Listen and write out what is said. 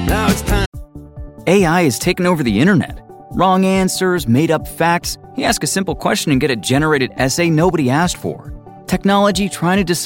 Now it's time. AI has taken over the internet. Wrong answers, made up facts. You ask a simple question and get a generated essay nobody asked for. Technology trying to decide